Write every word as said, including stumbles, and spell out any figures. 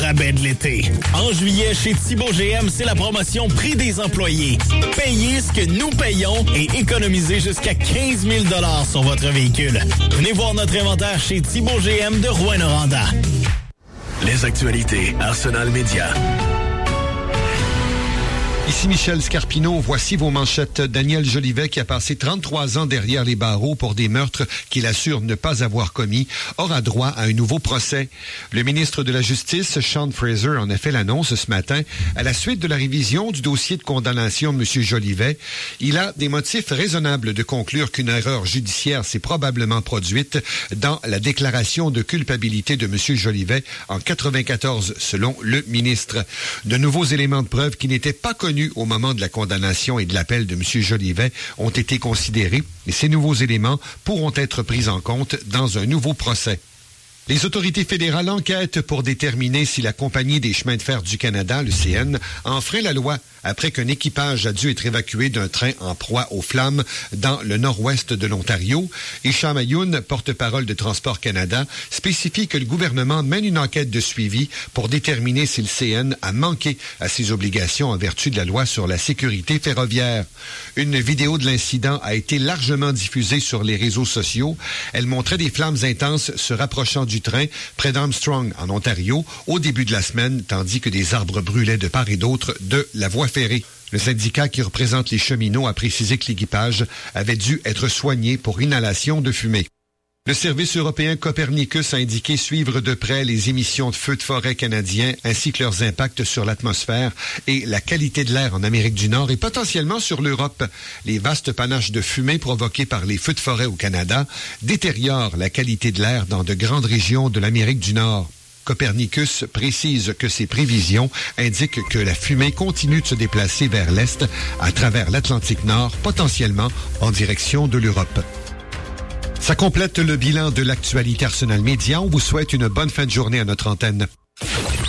rabais de l'été. En juillet, chez Thibaut G M, c'est la promotion prix des employés. Payez ce que nous payons et économisez jusqu'à quinze mille dollars sur votre véhicule. Venez voir notre inventaire chez Thibaut G M de Rouyn-Noranda. Les actualités Arsenal Média. Ici Michel Scarpino, voici vos manchettes. Daniel Jolivet, qui a passé trente-trois ans derrière les barreaux pour des meurtres qu'il assure ne pas avoir commis, aura droit à un nouveau procès. Le ministre de la Justice, Sean Fraser, en a fait l'annonce ce matin à la suite de la révision du dossier de condamnation de M. Jolivet. Il a des motifs raisonnables de conclure qu'une erreur judiciaire s'est probablement produite dans la déclaration de culpabilité de M. Jolivet en quatre-vingt-quatorze, selon le ministre. De nouveaux éléments de preuve qui n'étaient pas connus au moment de la condamnation et de l'appel de M. Jolivet ont été considérés et ces nouveaux éléments pourront être pris en compte dans un nouveau procès. Les autorités fédérales enquêtent pour déterminer si la Compagnie des chemins de fer du Canada, le C N, enfreint la loi après qu'un équipage a dû être évacué d'un train en proie aux flammes dans le nord-ouest de l'Ontario. Hicham Ayoun, porte-parole de Transport Canada, spécifie que le gouvernement mène une enquête de suivi pour déterminer si le C N a manqué à ses obligations en vertu de la loi sur la sécurité ferroviaire. Une vidéo de l'incident a été largement diffusée sur les réseaux sociaux. Elle montrait des flammes intenses se rapprochant du train près d'Armstrong, en Ontario, au début de la semaine, tandis que des arbres brûlaient de part et d'autre de la voie ferrée. Le syndicat qui représente les cheminots a précisé que l'équipage avait dû être soigné pour inhalation de fumée. Le service européen Copernicus a indiqué suivre de près les émissions de feux de forêt canadiens ainsi que leurs impacts sur l'atmosphère et la qualité de l'air en Amérique du Nord et potentiellement sur l'Europe. Les vastes panaches de fumée provoqués par les feux de forêt au Canada détériorent la qualité de l'air dans de grandes régions de l'Amérique du Nord. Copernicus précise que ces prévisions indiquent que la fumée continue de se déplacer vers l'est à travers l'Atlantique Nord, potentiellement en direction de l'Europe. Ça complète le bilan de l'actualité Arsenal Média. On vous souhaite une bonne fin de journée à notre antenne.